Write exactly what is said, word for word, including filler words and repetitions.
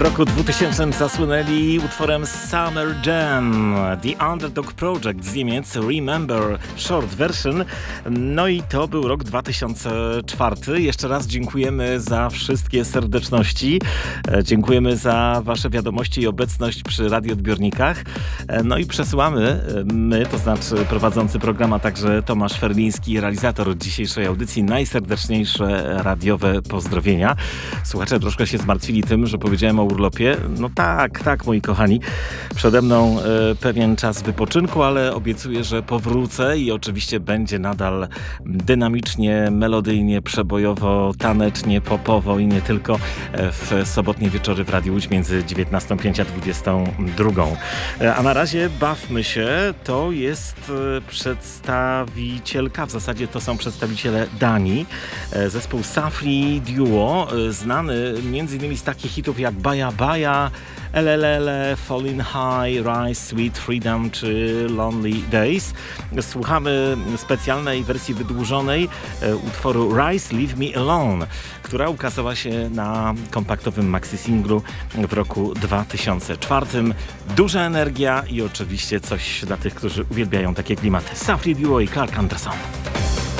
roku dwutysięcznym zasłynęli utworem Summer Jam, The Underdog Project z Niemiec, Remember Short Version. No i to był rok dwa tysiące czwarty. Jeszcze raz dziękujemy za wszystkie serdeczności. Dziękujemy za wasze wiadomości i obecność przy radioodbiornikach. No i przesyłamy my, to znaczy prowadzący program, a także Tomasz Ferliński, realizator dzisiejszej audycji, najserdeczniejsze radiowe pozdrowienia. Słuchacze troszkę się zmartwili tym, że powiedziałem o urlopie. No tak, tak, moi kochani. Przede mną e, pewien czas wypoczynku, ale obiecuję, że powrócę i oczywiście będzie nadal dynamicznie, melodyjnie, przebojowo, tanecznie, popowo i nie tylko w sobotnie wieczory w Radiu Łódź między dziewiętnastą pięć a dwudziestą drugą. E, a na razie bawmy się. To jest e, przedstawicielka, w zasadzie to są przedstawiciele Danii. E, zespół Safri Duo, e, znany między innymi z takich hitów jak Baja Baja, L L L, Fallin' High, Rise, Sweet Freedom czy Lonely Days. Słuchamy specjalnej wersji wydłużonej e, utworu Rise, Leave Me Alone, która ukazała się na kompaktowym maxi-singlu w roku dwa tysiące czwartym. Duża energia i oczywiście coś dla tych, którzy uwielbiają takie klimaty. Safri Duo i Clark Anderson.